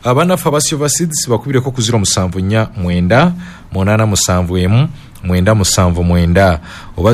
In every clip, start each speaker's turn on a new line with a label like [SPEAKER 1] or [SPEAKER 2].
[SPEAKER 1] abanafa Silver Seeds bakubireko ku 079 887 979 oba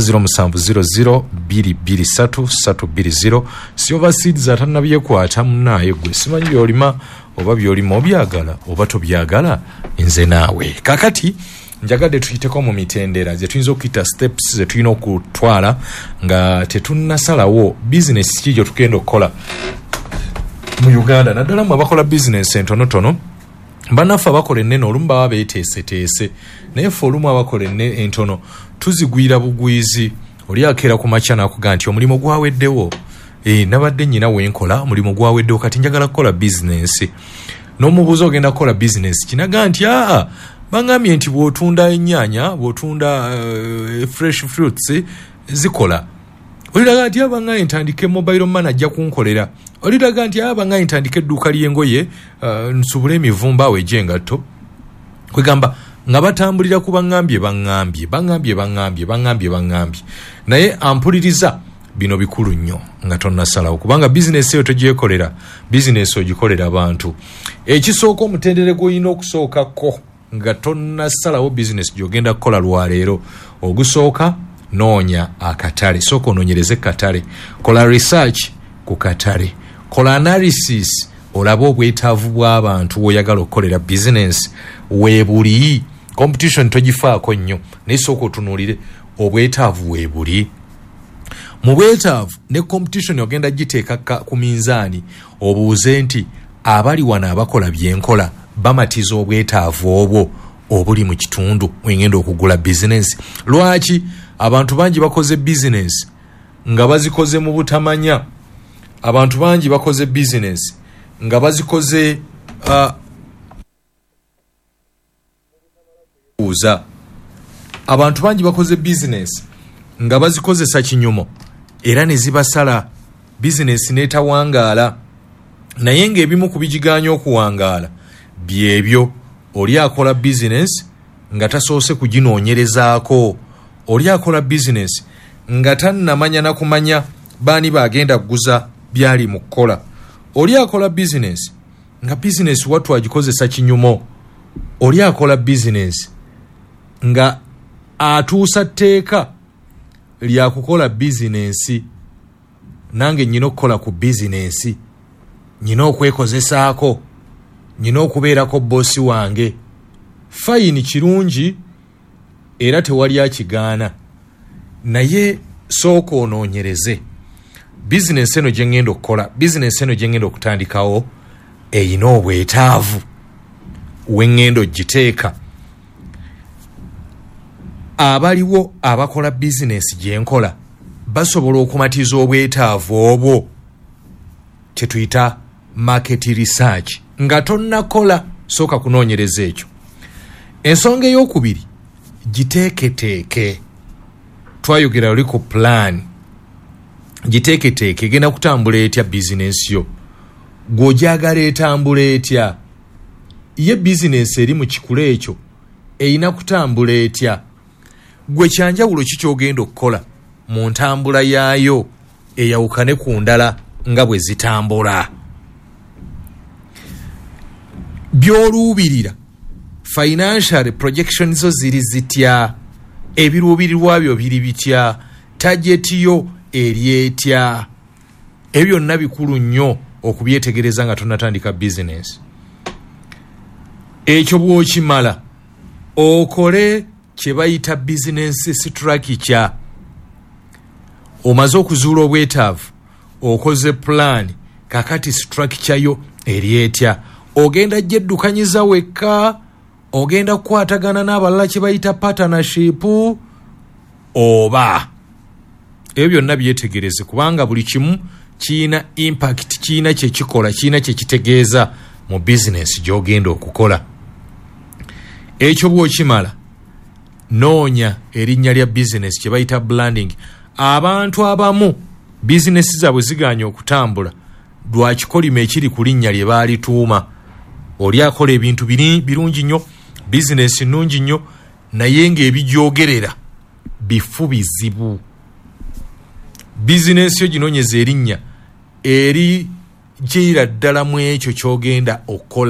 [SPEAKER 1] 0700223320. Silver Seeds atanabye kwata munaye gwe simanyi byolima oba byolima obyagala oba tobyagala nze naawe. Kakati njagadde tuyiteko mu mitendera ze tuyinza okuyita steps ze tulina okutwala nga tetunnasalawo business kijo tugenda okukola mu Uganda. Naddala mu abakola business entonotono banafa abakola ennene olumu baba beeteeseteese naye ffe olumu abakola entono tuzigwira bugwizi. Oli akeera ku makya n'akugamba nti omulimu gwaweddewo. Nabadde nnyina wenkola omulimu gwaweddewo kati njagala kukola business. N'omubuuza ogenda kukola business kinaga nti bangambye nti bw'otunda ennyaanya bw'otunda fresh fruits zikola. Oliraga nti abangaye ntandike mobile man ajja kunkolera. Oliraga nti abangaye ntandike edduuka ly'engoye nsubule emivumba awo egy'engatto. Kwegamba nga batambulira ku bangambye. Naye ampuliriza bino bikulu nnyo nga tonnasalawo kubanga business eyo togyekolera, business ogikolera abantu. Ekisooka omutendere gw'olina okusookako nga tonnasalawo business gy'ogenda kukola lwaleero. Ogusooka noonya akatale, sooka onoonyereze katale, kola research ku katale, kola analysis olabe obwetaavu bw'abantu oyagala okukolera business weebuli. Competition togifaako nnyo naye sooka otunuulire obwetaavu weebuli. Mu bwetaavu ne competition ogenda giteeka ku minzaani obuuze nti abali wano abakola byenkola bamatiza obwetaavu obwo obuli mu kitundu wengenda okugula business. Lwaki abantu bangi bakoze business nga bazikoze mu butamanya? Abantu bangi bakoze business nga bazikoze abantu bangi bakoze business nga bazikozesa kinyumo era ne zibasala business n'etawangaala. Naye ng'ebimu ku bigigaanya okuwangaala byebyo. Oli akola business nga tasoose kuginoonyerezaako. Oli akola business nga tannamanya na kumanya baani bagenda kuguza byali mu kukola. Oli akola business nga business watu agikozesa kinyumo. Oli akola business nga atuusa tteeka lya kukola business. Nange nnyina okukola ku business, nnyina okwekozesaako, nnyina okubeerako bossi wange. Fayini kirungi era tewali akigaana naye sooka onoonyereze business eno gye ngenda okukola, business eno gye ngenda okutandikawo eyina obwetaavu wengenda ogiteeka. Abaliwo abakola business gye nkola basobola okumatiza obwetaavu obwo, kye tuyita market research. Nga tonnakola sooka kunoonyereza ekyo. Ensonga ey'okubiri giteeketeeke. Twayogera oli ku plan. Giteeketeeke egenda kutambula etya business yo, gw'ogyagala etambula etya, ye business eri mu kikula ekyo eyina kutambula etya, gwe kyanjawulo ki ky'ogenda okukola mu ntambula yaayo eyawukane ku ndala nga bwe zitambula. By'oluubirira financial projections zo ziri zitya, ebiruubirirwa byo biri bitya, target yo eri etya. Ebyo byonna bikulu nnyo okubyetegereza nga tonnatandika business. Ekyo bw'okimala okole kye bayita business structure. Omaze okuzuula obwetaavu, okoze plan, kakati structure yo eri etya. Ogenda gyeddukanyiriza wekka, ogenda kukwatagana n'abalala kye bayita partnership, oba ebyo byonna byetegereze kubanga buli kimu kiyina impact, kiyina kye kikola, kiyina kye kitegeeza mu business gy'ogenda okukola. Ekyo bw'okimala noonya erinnya lya business kye bayita branding. Abantu abamu business zaabwe zigaanya okutambula lwa kikolima ekiri ku linnya lye baalituuma. Oli akola ebintu birungi nnyo, business nnungi nnyo, naye ng'ebigyogerera bifu bizibu. Business yo ginoonyeza erinnya eri gy'era ddala mu ekyo ky'ogenda okukola.